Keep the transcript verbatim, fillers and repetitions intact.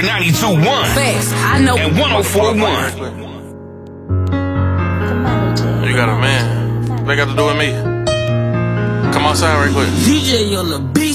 with ninety-two point one. Facts, I know. And one oh four point one. You got a man. What they got to do with me? Come outside right quick. D J on the beat.